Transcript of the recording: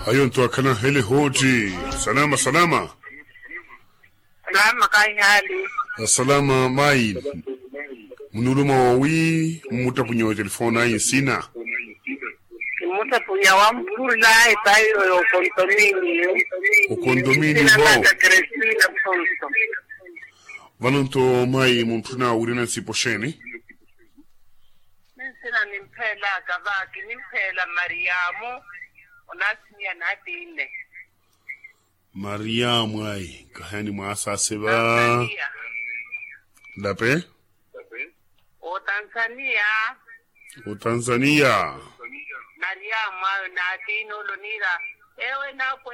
Ayon to akana hele hoji. Salama. Salama kai hali. Salama mai. Munuluma wawi mutapunyo telefona insina. Mutapunya wa mpula itayo Kondomini ho. Vanonto mai muntuna urina siposheni. Sina nimpela gavaki nimpela Mariamu onasinya nadine. Mariamu ai kahani maasa seba. Dape? O Tanzania. Mariamu nadine olonira ewe na